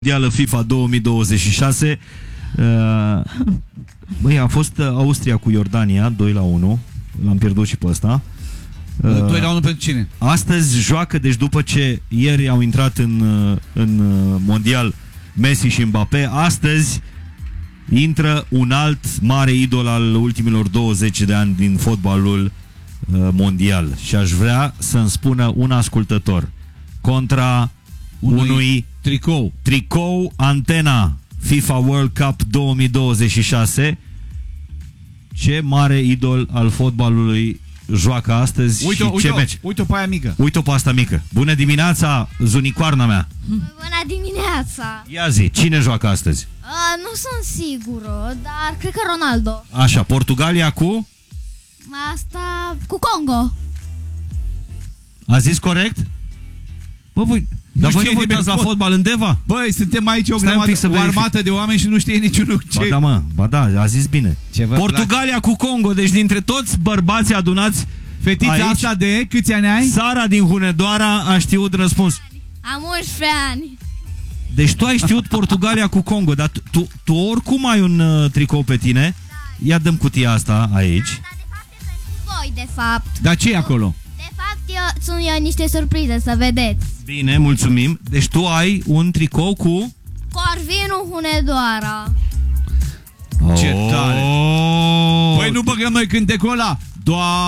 mondială FIFA 2026. Băi, a fost Austria cu Iordania 2-1. L-am pierdut și pe ăsta. 2-1 pentru cine? Astăzi joacă, deci după ce ieri au intrat în mondial Messi și Mbappé, astăzi intră un alt mare idol al ultimilor 20 de ani din fotbalul mondial. Și aș vrea să-mi spună un ascultător contra unui tricou Antena FIFA World Cup 2026, ce mare idol al fotbalului joacă astăzi și ce meci. Uite-o pe aia mică. Uite-o pe asta mică. Bună dimineața, zunicoarna mea. Bună dimineața. Ia zi, cine joacă astăzi? Nu sunt sigură, dar cred că Ronaldo. Așa, Portugalia cu? Asta cu Congo. A zis corect? Bă, voi... Dar voi nu vă uitați la fotbal în Deva? Băi, suntem aici o armată de oameni și nu știe niciunul ce... Ba da, a zis bine. Portugalia cu Congo, deci dintre toți bărbații adunați fetița aici, asta de câți ani ai? Sara din Hunedoara a știut răspuns. Am 11 ani. Deci tu ai știut Portugalia cu Congo, dar tu oricum ai un tricou pe tine. Ia dăm cutia asta aici. Dar de fapt e pentru voi, de fapt. Dar ce e acolo? De fapt sunt niște surprize, să vedeți. Bine, mulțumim. Deci tu ai un tricou cu Corvinul Hunedoara. Ce tare! Păi nu băgăm noi cântecul ăla? Doar